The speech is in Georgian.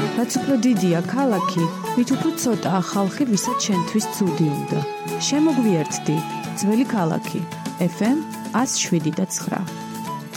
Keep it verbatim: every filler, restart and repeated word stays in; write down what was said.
რაც უფრო დიდია ქალაქი, მით უფრო ცოტაა ხალხი, ვისაც შენთვის ცუდი უნდა. შემოგვიერთდი, ძველი ქალაქი. ეფ ემ one oh seven point nine